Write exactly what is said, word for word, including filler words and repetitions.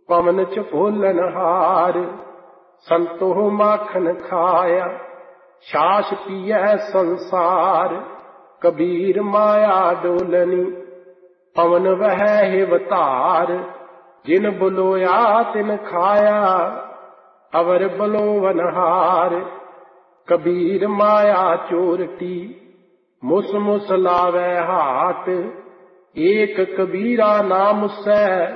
पवन च भोलन हार। संतो माखन खाया छाछ पिय संसार। कबीर माया डोलनी पवन वह हिवतार। जिन बुलोया तिन खाया अवर बलोवन हार। कबीर माया चोरटी मुस मुस लावै हाथ। एक कबीरा नाम सै